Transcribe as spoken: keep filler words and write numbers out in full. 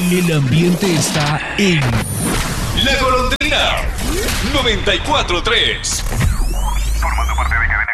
El ambiente está en La Golondrina noventa y cuatro tres. Formando parte de Cadena